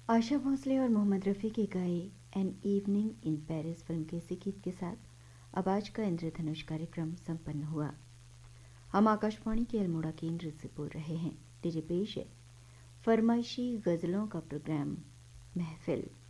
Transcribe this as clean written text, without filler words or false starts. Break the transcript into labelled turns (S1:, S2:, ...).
S1: आशा भोसले और मोहम्मद रफ़ी की गाई an evening in Paris film के इसी गीत के साथ अब आज का इंद्रधनुष कार्यक्रम संपन्न हुआ। हम आकाशवाणी के अल्मोड़ा केंद्र से बोल रहे हैं। डीजे पेश है फरमाइशी गज़लों का प्रोग्राम महफिल।